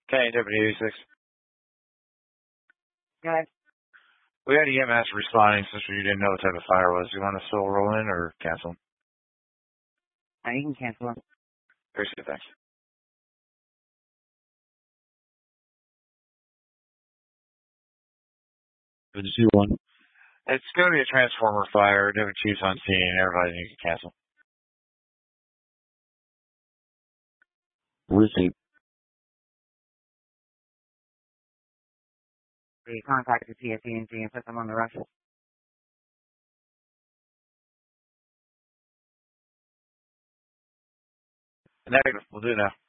Okay, Deputy 86. Guys, We had EMS responding since you didn't know what type of fire it was. You want to still roll in or cancel? you can cancel them. Appreciate it, thanks. Good to see one. It's going to be a transformer fire. Deputy Chief's on scene. Everybody needs to cancel. Receipt. We contacted PSE&G and put them on the rush. Negative. We'll do now.